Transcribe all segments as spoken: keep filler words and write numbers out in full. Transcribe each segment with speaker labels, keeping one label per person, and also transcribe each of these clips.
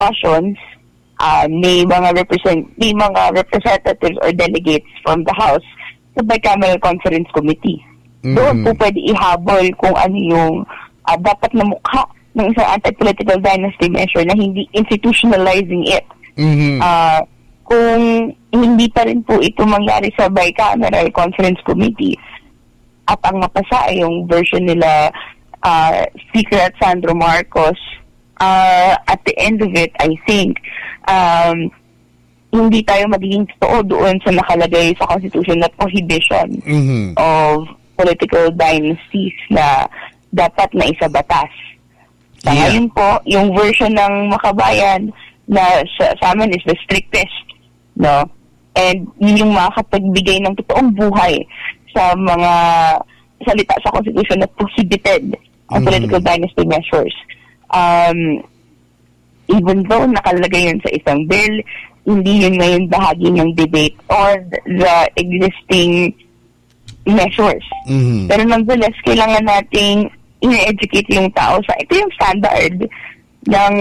Speaker 1: discussions, uh, may mga represent may mga representatives or delegates from the House sa Bicameral Conference Committee. Mm-hmm. Doon po pwede ihabol kung ano yung uh, dapat na mukha ng isang anti-political dynasty measure na hindi institutionalizing it.
Speaker 2: Mm-hmm.
Speaker 1: Uh, kung hindi pa rin po ito mangyari sa Bicameral Conference Committee at ang mapasa ay yung version nila uh, Speaker at Sandro Marcos, uh, at the end of it, I think, um, hindi tayo magiging totoo doon sa nakalagay sa Constitution na prohibition
Speaker 2: mm-hmm.
Speaker 1: of political dynasties na dapat na isabatas. Sa
Speaker 2: Yeah.
Speaker 1: ngayon po, yung version ng Makabayan na sa, sa amin is the strictest, no? And yun yung makakapagbigay ng totoong buhay sa mga salita sa Constitution na prohibited ang
Speaker 2: Mm.
Speaker 1: political dynasty measures. Um, even though nakalagay yun sa isang bill, hindi yun ngayon bahagi ng debate on the existing measures.
Speaker 2: Mm-hmm.
Speaker 1: Pero nonetheless, kailangan nating i-educate yung tao sa ito yung standard ng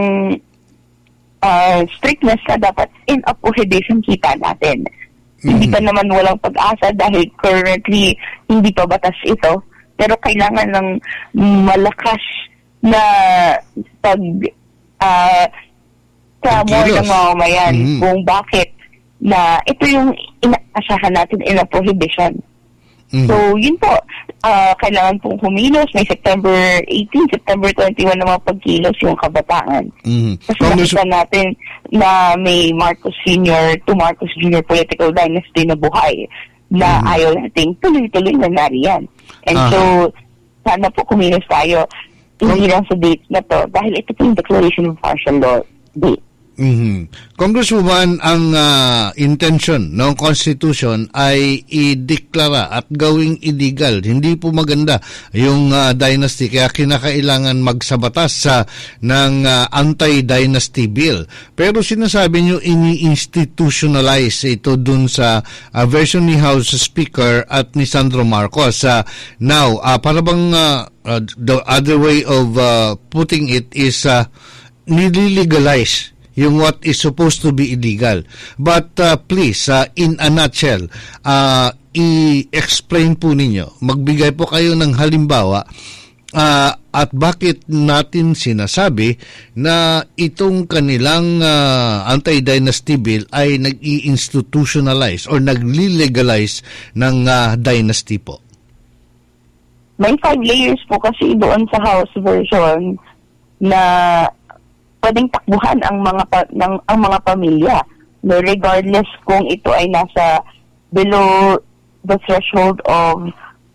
Speaker 1: uh, strictness na dapat in a prohibition kita natin. Mm-hmm. Hindi pa naman walang pag-asa dahil currently hindi pa batas ito. Pero kailangan ng malakas na pag uh, clamor ng mamamayan
Speaker 2: mm-hmm.
Speaker 1: kung bakit na ito yung inaasahan natin in a prohibition.
Speaker 2: Mm-hmm.
Speaker 1: So, yun po. Uh, kailangan pong kumilos. May September eighteenth, September twenty-one na mga pagkilos yung kabataan.
Speaker 2: Mm-hmm.
Speaker 1: Kasi nakita natin na may Marcos Senior to Marcos Junior political dynasty na buhay na
Speaker 2: mm-hmm.
Speaker 1: ayaw nating tuloy-tuloy na nariyan. And
Speaker 2: uh-huh.
Speaker 1: so, sana po kumilos tayo hindi lang sa dates na to dahil ito po yung Declaration of Martial Law date.
Speaker 2: Mm-hmm. Congresswoman, ang uh, intention ng Constitution ay i-deklara at gawing illegal. Hindi po maganda yung uh, dynasty, kaya kinakailangan magsabatas sa uh, ng uh, anti-dynasty bill. Pero sinasabi nyo ini-institutionalize ito dun sa uh, version ni House Speaker at ni Sandro Marcos. Uh, now, uh, para bang uh, uh, the other way of uh, putting it is uh, nililegalize yung what is supposed to be illegal. But uh, please, uh, in a nutshell, uh, i-explain po ninyo, magbigay po kayo ng halimbawa uh, at bakit natin sinasabi na itong kanilang uh, anti-dynasty bill ay nag-i-institutionalize or nag-legalize ng uh, dynasty po.
Speaker 1: May five layers po kasi doon sa House version na pwedeng takbuhan ang mga pa, ng ang mga pamilya, no, regardless kung ito ay nasa below the threshold of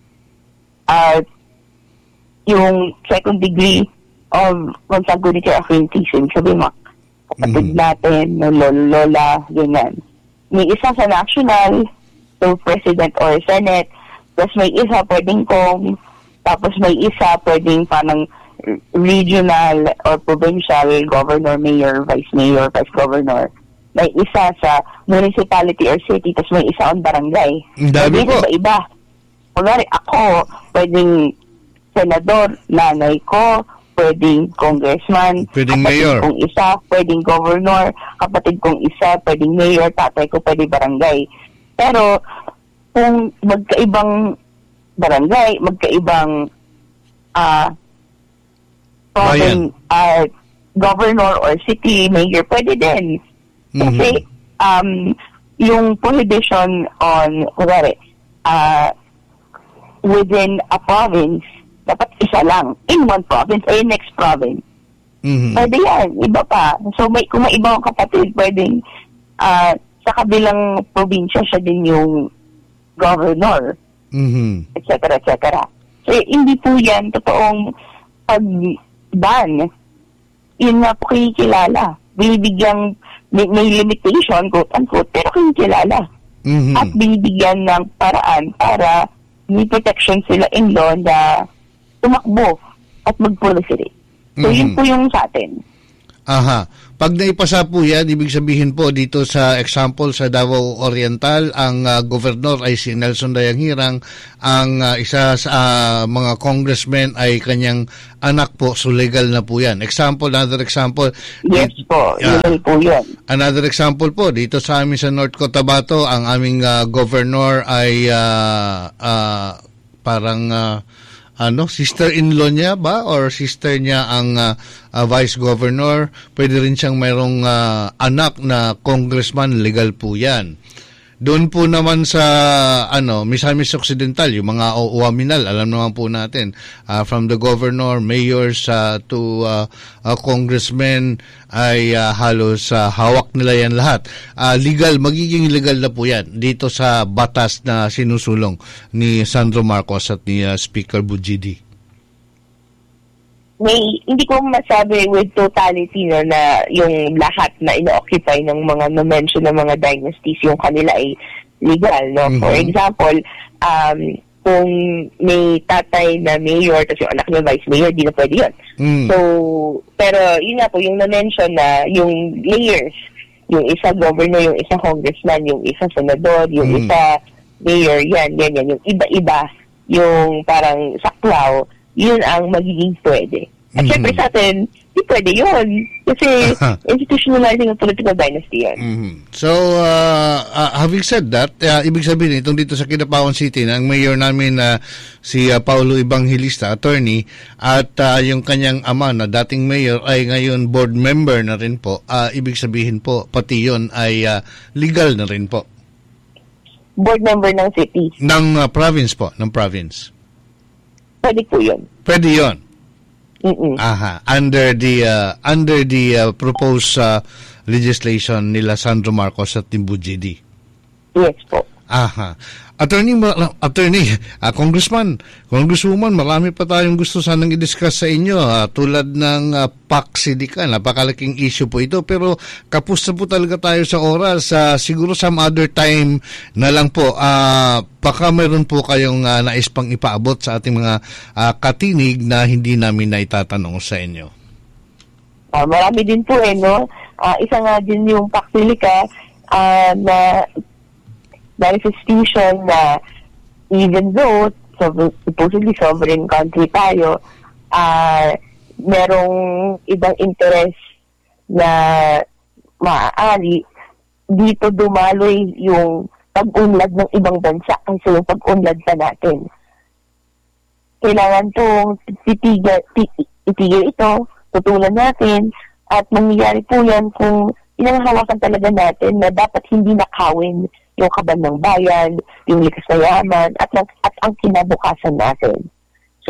Speaker 1: uh, yung second degree of consanguinity or acquaintation. Sabi mo, kapatid mm-hmm. natin, no, lola, ganyan. May isa sa national, so president or senate, tapos may isa pwedeng kong, tapos may isa pwedeng parang regional or provincial governor, mayor, vice mayor, vice governor. May isa sa municipality or city, tapos may isa on barangay.
Speaker 2: Dami po.
Speaker 1: Iba-iba. Kunwari, ako, pwedeng senador, nanay ko, pwedeng congressman,
Speaker 2: pwedeng
Speaker 1: kapatid
Speaker 2: mayor.
Speaker 1: kong isa, pwedeng governor, kapatid kong isa, pwedeng mayor, tatay ko, pwedeng barangay. Pero, kung magkaibang barangay, magkaibang ah, uh, Province, uh, governor or city mayor, pwede din. Kasi, mm-hmm. um, yung prohibition on, kunwari, uh, within a province, dapat isa lang. In one province, or next province. Mm-hmm. Pwede yan. Iba pa. So, may, kung may ibang kapatid, pwedeng, uh, sa kabilang probinsya, siya din yung governor.
Speaker 2: Mm-hmm. Et
Speaker 1: cetera, et cetera. So, hindi po yan totoong pag ban, yun nga po kinikilala. Binibigyang, may, may limitation, quote-unquote, pero kinikilala. Mm-hmm. At binibigyan ng paraan para may protection sila in law na tumakbo at mag-proliferate. So, mm-hmm. yun po yung sa atin.
Speaker 2: Aha. pag naipasa po yan, ibig sabihin po dito sa example sa Davao Oriental, ang uh, gobernador ay si Nelson Dayanghirang, ang uh, isa sa uh, mga congressmen ay kanyang anak po, so legal na po yan. Example, another example.
Speaker 1: Yes
Speaker 2: it,
Speaker 1: po,
Speaker 2: uh,
Speaker 1: legal po yan.
Speaker 2: Another example po, dito sa amin sa North Cotabato, ang aming uh, governor ay uh, uh, parang uh, ano, sister-in-law niya ba or sister niya ang uh, uh, vice governor. Pwede rin siyang mayroong uh, anak na congressman, legal po yan. Doon po naman sa ano, Misamis Occidental, yung mga Uaminal, alam naman po natin, uh, from the governor, mayors uh, to uh, uh, congressmen ay uh, halos uh, hawak nila yan lahat. Uh, legal, magiging legal na po yan dito sa batas na sinusulong ni Sandro Marcos at ni uh, Speaker Bujidi.
Speaker 1: May, hindi ko masabi with totality no, na yung lahat na ino-occupy ng mga na-mention ng mga dynasties, yung kanila ay legal. No? Mm-hmm. For example, um, kung may tatay na mayor, tapos yung anak niya vice mayor, di na pwede yun. Mm. So, pero yun nga po, yung na-mention na yung layers, yung isa governor, yung isa congressman, yung isa senador, yung mm. isa mayor, yan, yan, yan. Yung iba-iba, yung parang saklaw, yun ang magiging pwede. At mm-hmm. syempre sa atin, di pwede yun. Kasi institutionalizing a political dynasty yan.
Speaker 2: Mm-hmm. So, uh, uh, having said that, uh, ibig sabihin, itong dito sa Kidapawan City, na ang mayor namin uh, si uh, Paulo Evangelista, attorney, at uh, yung kanyang ama na dating mayor ay ngayon board member na rin po. Uh, ibig sabihin po, pati yun ay uh, legal na rin po.
Speaker 1: Board member ng city.
Speaker 2: Ng uh, province po, ng province.
Speaker 1: Pwede po yun.
Speaker 2: Pwede yun.
Speaker 1: Mm-mm.
Speaker 2: Aha, under the uh, under the uh, proposed uh, legislation nila Sandro Marcos at Timbu G D.
Speaker 1: Yes po.
Speaker 2: Aha. Attorney, attorney, uh, congressman, congresswoman, marami pa tayong gusto sanang i-discuss sa inyo, uh, tulad ng uh, P A C Sidica, napakalaking issue po ito, pero kapos na po talaga tayo sa oras, uh, siguro some other time na lang po, uh, baka mayroon po kayong uh, nais pang ipaabot sa ating mga uh, katinig na hindi namin naitatanong sa inyo.
Speaker 1: Uh, marami din po eh, no? Uh, isa nga din yung P A C Sidica uh, na manifestation na even though so, supposedly sovereign country tayo, uh, merong ibang interest na maaari dito dumaloy yung pag-unlad ng ibang bansa kasi yung pag-unlad pa natin. Kailangan itong titigil, titigil ito, tutulan natin, at mangyayari po yan kung inanghawakan talaga natin na dapat hindi nakawin yung kaban ng bayan, yung likas na yaman, at, at ang kinabukasan natin. So,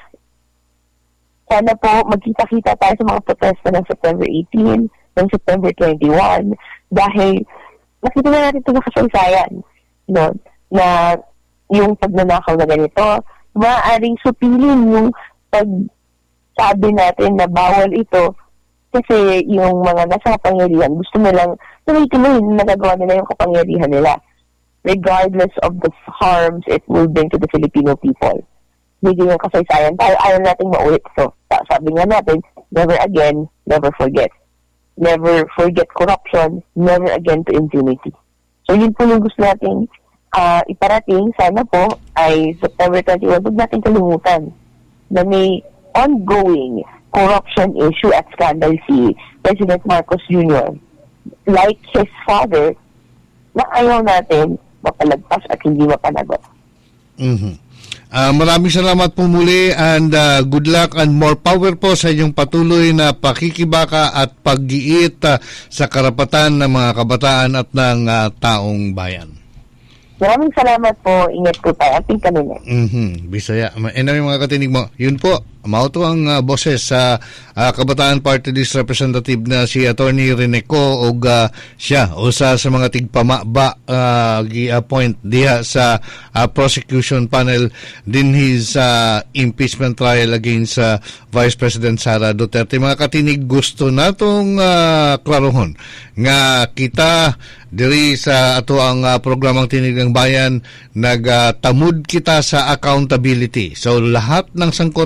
Speaker 1: sana po magkita-kita tayo sa mga protesta ng September eighteenth, ng September twenty-one, dahil nakita na natin ito na kasaysayan, no, na yung pagnanakaw na ganito, maaaring supilin yung pagsabi natin na bawal ito kasi yung mga nasa kapangyarihan, gusto nilang tuloy-tuloy na nagagawa nila yung kapangyarihan nila. Regardless of the harms it will bring to the Filipino people. Hindi yung kasaysayan. Tayo ayaw natin maulit ito. Sabi nga natin, never again, never forget. Never forget corruption, never again to impunity. So yun po yung gusto natin uh, iparating. Sana po ay September twenty-one, huwag natin kalimutan na may ongoing corruption issue at scandal si President Marcos Junior Like his father, na ayaw natin mapalagpas at hindi mapanagot.
Speaker 2: Mm-hmm. Uh, maraming salamat po muli and uh, good luck and more power po sa inyong patuloy na pakikibaka at pag-iit uh, sa karapatan ng mga kabataan at ng uh, taong bayan.
Speaker 1: Maraming salamat po. Ingat po tayo. Ating kami na.
Speaker 2: Mm-hmm. Bisaya. E na yung mga katinig mo. Yun po. Mauto ang uh, boses sa uh, Kabataan Party List Representative na si Attorney Reneco o uh, siya usa sa mga tigpamaba uh, gi-appoint diha sa uh, prosecution panel din his uh, impeachment trial against uh, Vice President Sara Duterte. Mga katinig, gusto natong uh, klarohon nga kita diri sa ato ang uh, programang Tinig ng Bayan nagtamud uh, kita sa accountability. So lahat ng sangkot ay dapat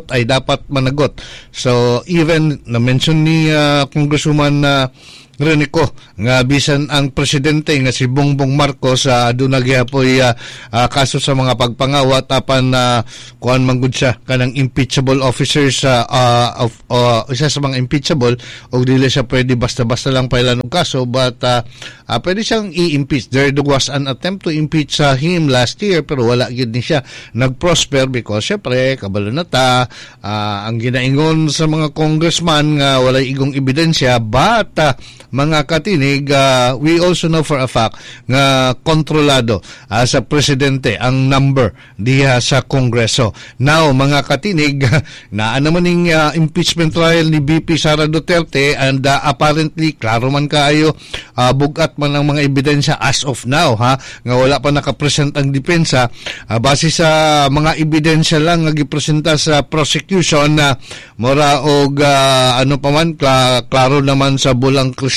Speaker 2: dapat managot. So even na-mention ni uh, Congresswoman uh, Renico nga bisan ang presidente nga si Bongbong Marcos uh, doon nagyapoy uh, uh, kaso sa mga pagpangawat apan uh, kuan manggod siya kanang impeachable officers uh, uh, of uh, isa sa mga impeachable og dili siya pwede basta-basta lang pailan og kaso but uh, uh, pwede siyang i-impeach. There was an attempt to impeach uh, him last year pero wala gyud ni siya nag-prosper because syempre kabalo na ta uh, ang ginaingon sa mga congressman nga walay igong ebidensya but uh, mga katinig, uh, we also know for a fact nga kontrolado uh, sa presidente ang number diha sa Kongreso. Now, mga katinig, na naman yung uh, impeachment trial ni B P Sara Duterte and uh, apparently, klaro man kaayo, uh, bugat man ang mga ebidensya as of now, ha, nga wala pa nakapresent ang depensa. Uh, base sa mga ebidensya lang nga gipresenta sa prosecution na uh, mora og uh, ano pa man, kla- klaro naman sa bulang kristal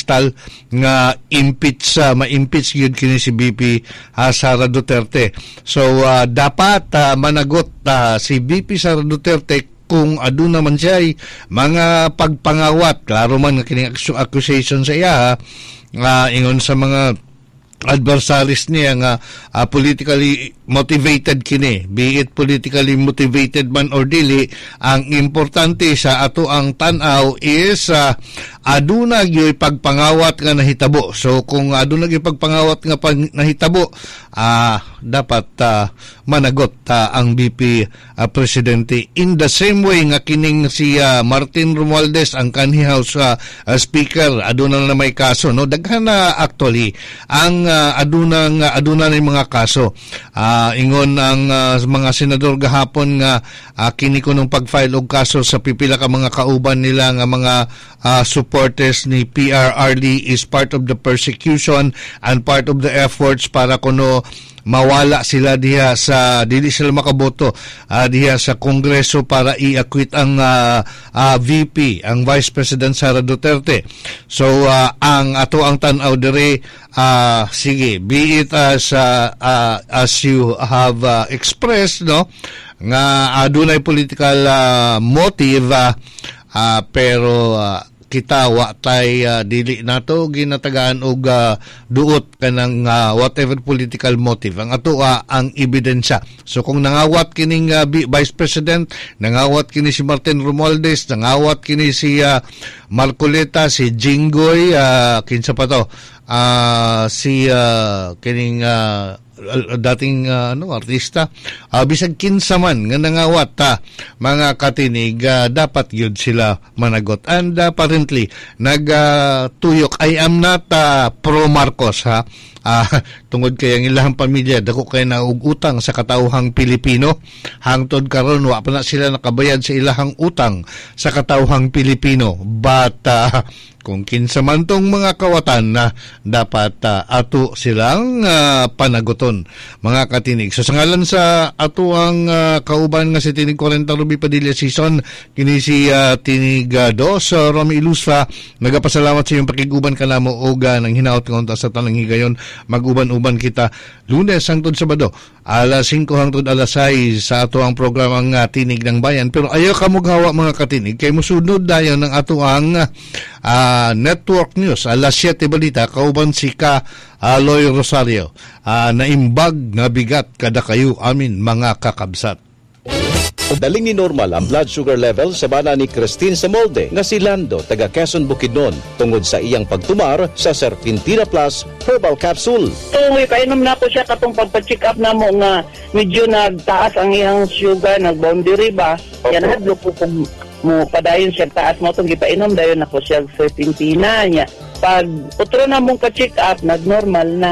Speaker 2: nga impeach uh, ma-impeach gyud kini si B P uh, Sara Duterte. So uh, dapat uh, managot uh, si B P Sara Duterte kung aduna man siya ay mga pagpangawat. Klaro man nga kining accusation sa iya uh, ingon sa mga adversaries niya nga uh, politically motivated kini, be it politically motivated man or dili. Ang importante sa ato ang tan-aw is uh, aduna gyud pagpangawat nga nahitabo. So kung aduna gyud pagpangawat nga pag nahitabo, uh, dapat uh, managot uh, ang B P uh, presidente in the same way nga kining si uh, Martin Romualdez ang kanhi House uh, uh, speaker aduna na may kaso, no, daghan na actually ang uh, aduna nga aduna ni mga kaso. Uh, ingon ang uh, mga senador gahapon nga uh, kini ko nung pag-file og kaso sa pipila ka mga kauban nila nga mga uh, supporters ni P R R D is part of the persecution and part of the efforts para kuno mawala sila diha sa dili sila makaboto uh, diha sa Kongreso para i-acquit ang uh, uh, V P, ang Vice President Sara Duterte. So uh, ang ato ang tan-aw diri, uh, sige, be it as uh, uh, as you have uh, expressed, no, nga adunay political uh, motive uh, uh, pero uh, kita wa tay uh, dili nato ginatagaan og uh, duot kanang uh, whatever political motive ang ato uh, ang ebidensya. So kung nangawat kining uh, Vice President, nangawat kini si Martin Romualdez, nangawat kini si uh, Marcoleta, si Jinggoy, uh, kinsa pa to, uh, si uh, kining uh, dating uh, ano artista, uh, bisag kinsa man nga nangawat ta, mga katinig, uh, dapat yun sila managot. And uh, apparently nagtuyok uh, I am not uh, pro Marcos, ha. Uh, tungod kay ang ilahang pamilya dako kay naug utang sa katawhang Pilipino, hangtod karon wa pa na sila nakabayad sa ilahang utang sa katawhang Pilipino. But uh, kung kinsa man tong mga kawatan na dapat uh, ato silang uh, panaguton, mga katinig. So sa ngalan sa ato ang uh, kauban nga si Tinig forty Ruby Padilla Season, kini si uh, Tinig uh, dos uh, Romy Ilusfa, nagapasalamat sa iyong pakiguban kanamo og uh, nang hinaot ngonta sa tanang higayon. Mag-uban-uban kita Lunes hangtod Sabado alas singko hangtod alas sais sa ato ang programang uh, Tinig ng Bayan. Pero ayaw ka mughawa, mga katinig, kay musunod dayon ng ato ang uh, network news alas siyete balita kauban si Ka Aloy Rosario. Uh, naimbag na bigat kada kayo amin mga kakabsat.
Speaker 3: Daling ni normal ang blood sugar level sa bana ni Christine Samolde nga si Lando taga Quezon Bukidnon tungod sa iyang pagtumar sa Serpentina Plus Herbal Capsule.
Speaker 4: Tuloy kainom na ko siya katong pagpa-check up na mo nga medyo nagtaas ang iyang sugar, nag-boundary ba? Okay. Yan hadlo po kung mo padayon siya taas mo itong gipainom dayon ako siya Serpentina niya. Pag utro na mong ka-check up, nag-normal na.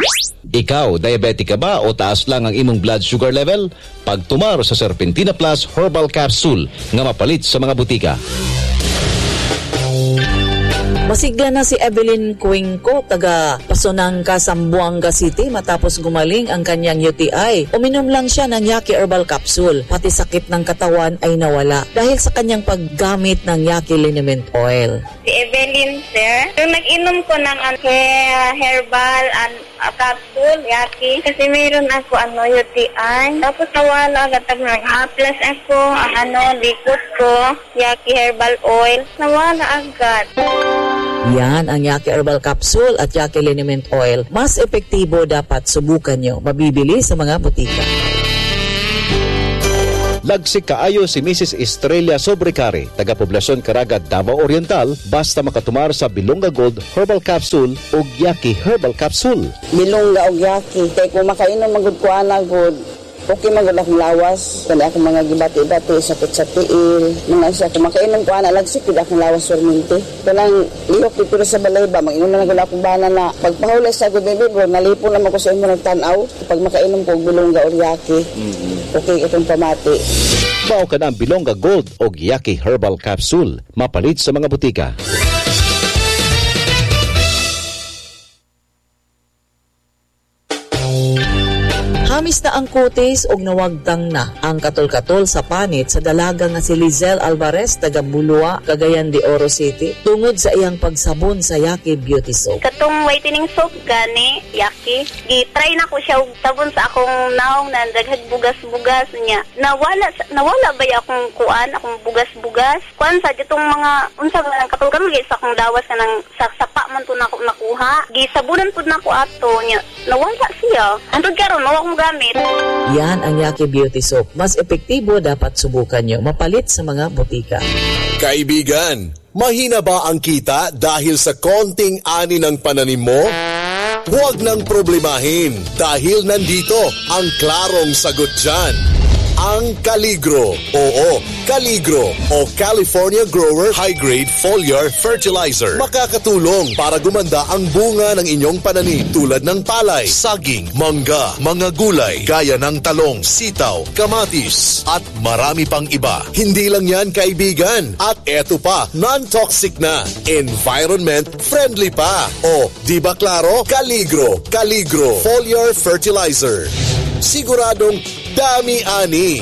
Speaker 3: Ikaw, diabetic ka ba o taas lang ang imong blood sugar level? Pagtumar sa Serpentina Plus Herbal Capsule nga mapalit sa mga butika.
Speaker 5: Masigla na si Evelyn Cuenco, taga Pasonangka, Zamboanga City matapos gumaling ang kanyang U T I. Uminom lang siya ng Yaki Herbal Capsule. Pati sakit ng katawan ay nawala dahil sa kanyang paggamit ng Yaki Liniment Oil.
Speaker 6: Si Evelyn, sir. Yung nag-inom ko ng uh, herbal and uh, capsule, Yaki. Kasi mayroon ako ano, U T I. Tapos nawala agad nag-haplas ako, ang ano, likot ko, Yaki herbal oil. Nawala agad.
Speaker 5: Yan ang Yaki Herbal Capsule at Yaki Liniment Oil. Mas epektibo, dapat subukan nyo. Mabibili sa mga butika.
Speaker 3: Lagsik kaayo si Missus Estrella Sobrecari, taga-poblasyon Caraga, Davao Oriental, basta makatumar sa Bilonga Gold Herbal Capsule o Yaki Herbal Capsule.
Speaker 7: Bilonga o Yaki, kaya kung makainom magud ko ana good, okay magud akong lawas, kaya akong mga gibati-bati, sakit sa tiil, mga isa, kung makainom ko ana, lagsik gud akong lawas surminti. Kanang lihok dito sa balay ba, mag-inom na gud akong bana na, pagpahuli sa good baby bro, nalipon naman ko sa imo nagtanaw, pag makainom ko Bilonga o Yaki. Mm-hmm. Okay, itong pamati.
Speaker 3: Bao ka na ang Bilonga Gold o Yaki Herbal Capsule. Mapalit sa mga butika.
Speaker 5: Hamis na ang kutis og nawagtang na ang katol-katol sa panit sa dalaga nga si Lizelle Alvarez taga Bulua, Cagayan de Oro City tungod sa iyang pagsabon sa Yaki Beauty Soap.
Speaker 6: Katong whitening soap gani, Yaki, gi-try na ko siya og sabon sa akong naong na daghag bugas-bugas niya. Nawala nawala ba ya akong kuan, akong bugas-bugas? Kuan sa ditong mga unsa ba nang katol-katol sa akong dawas kanang sa sapa man to nako nakuha. Gisabunan pud nako ato niya. Nawala siya. Antod karon wa akong gamit.
Speaker 5: Yan ang Yaki Beauty Soap. Mas epektibo, dapat subukan nyo. Mapalit sa mga butika.
Speaker 8: Kaibigan, mahina ba ang kita dahil sa konting ani ng pananim mo? Huwag nang problemahin dahil nandito ang klarong sagot dyan. Ang Caligro. Oo, Caligro o California Grower High Grade Foliar Fertilizer. Makakatulong para gumanda ang bunga ng inyong pananim tulad ng palay, saging, mangga, mga gulay, gaya ng talong, sitaw, kamatis, at marami pang iba. Hindi lang yan, kaibigan. At eto pa, non-toxic na, environment friendly pa. O, di ba klaro? Caligro, Caligro Foliar Fertilizer. Siguradong dami-ani.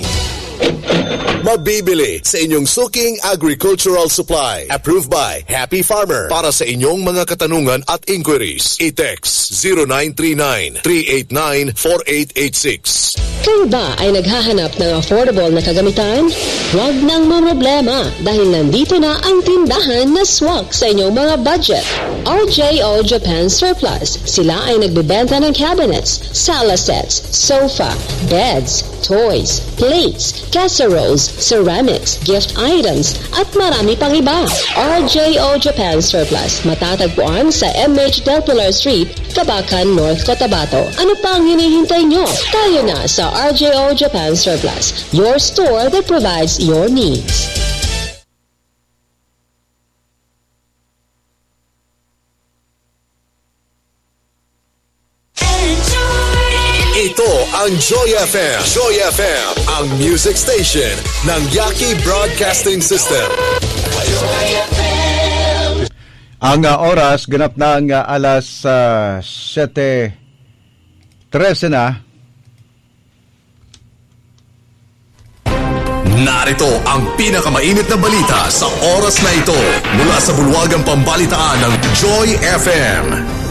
Speaker 8: Mabibili sa inyong suking agricultural supply. Approved by Happy Farmer. Para sa inyong mga katanungan at inquiries, i-text zero nine three nine, three eight nine, four eight eight six.
Speaker 9: Kayo ba ay naghahanap ng affordable na kagamitan? Huwag nang mamroblema dahil nandito na ang tindahan na swak sa inyong mga budget. R J O Japan Surplus. Sila ay nagbebenta ng cabinets, sala sets, sofa, beds, toys, plates, casseroles, ceramics, gift items, at marami pang iba. R J O Japan Surplus. Matatagpuan sa M H Del Pilar Street, Cabacan, North Cotabato. Ano pang hinihintay nyo? Tayo na sa R J O Japan Surplus, your store that provides your needs.
Speaker 8: Ito ang Joy F M. Joy F M, ang music station ng Yaki Broadcasting System.
Speaker 2: Ang uh, oras, ganap na ang uh, alas uh, seven thirty na.
Speaker 8: Narito ang pinakamainit na balita sa oras na ito mula sa bulwagang pambalitaan ng Joy F M.